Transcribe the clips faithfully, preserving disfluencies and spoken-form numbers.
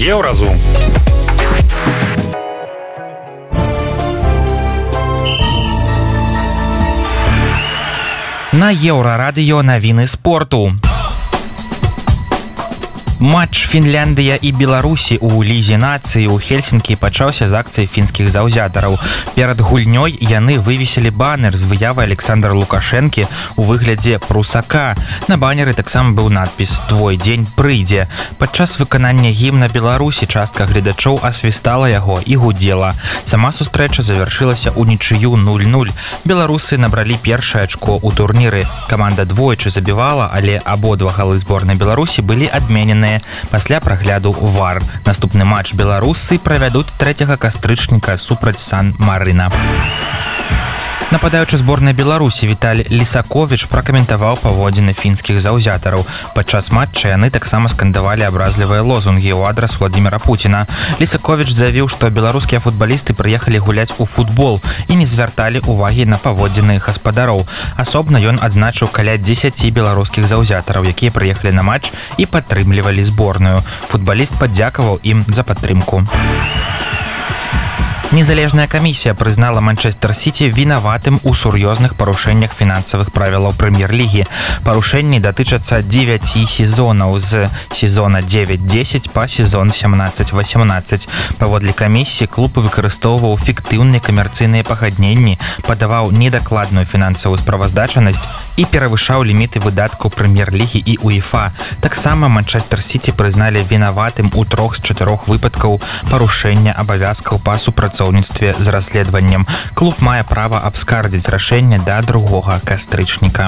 Еўразум. На Еўрарадыё навіны спорту. Матч Фінляндыя і Беларусі ў лізе нацыі ў Хельсінкі пачаўся з акцыі фінскіх заўзятараў. Перад гульнёй яны вывесілі банер з выявай Александра Лукашэнкі ў выглядзе прусака. На банеры таксама быў надпіс «Твой дзень прыйдзе». Падчас выканання гімна Беларусі частка гледачоў асвістала яго і гудзела. Сама сустрэча завяршылася ўнічыю нуль нуль. Беларусы набралі першае ачко ў турніры. Каманда двойчы забівала, але абодва галы зборнай Беларусі былі адмененыя пасля прагляду вар. Наступны матч беларусы правядуць трэцяга кастрычніка супраць Сан-Марына. Нападаючы зборнай Беларусі Віталь Лісаковіч пракаментаваў паводзіны фінскіх заўзятараў. Падчас матча яны таксама скандавалі абразлівыя лозунгі ў адрас Владзіміра Пуціна. Лісаковіч заявіў, што беларускія футбалісты прыехалі гуляць у футбол і не звярталі ўвагі на паводзіны гаспадароў. Асобна ён адзначыў каля дзесяці беларускіх заўзятараў, якія прыехалі на матч і падтрымлівалі зборную. Футбаліст падзякаваў ім за падтрымку. Незалежная камісія прызнала Манчестер Сіці вінаватым у сур'ёзных парушэннях фінансавых правілаў прэм'ер-лігі. Парушэнні датычацца дзевяці сезонаў з сезона дзевяць дзесяць па сезон сямнаццаць васямнаццаць. Паводле камісіі клуб выкарыстоўваў фіктыўныя камерцыйныя пагадненні, падаваў недакладную фінансавую справаздачанасць і перавышаў ліміты выдаткаў прэм'ер-лігі і УЕФА. Таксама Манчестер Сіці прызналі вінаватым у трох з чатырох выпадкаў парушэння абавязкаў па супрацоўніцтве з расследаваннем. Клуб мае права абскардзіць рашэнне да другога кастрычніка.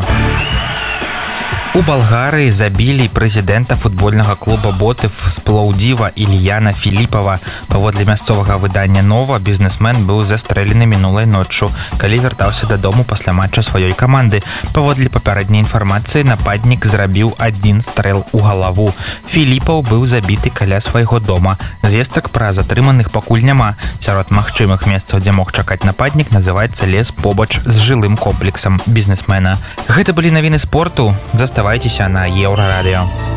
У Балгарыі забілі прэзідэнта футбольнага клуба «Ботыв» з Плоўдзіва Ільяна Філіпава. Паводле мясцовага выдання «Нова» бізнесмен быў застрэлены мінулай ноччу, калі вяртаўся дадому пасля матча сваёй каманды. Паводле папярэдняй інфармацыі нападнік зрабіў адзін стрэл у галаву. Філіпаў быў забіты каля свайго дома. Звестак пра затрыманых пакуль няма. Сярод магчымых месцаў, дзе мог чакаць нападнік, называецца лес побач з жылым комплексам бізнесмена. Гэта былі навіны спорту. Заставайцеся на Еўрарадыё.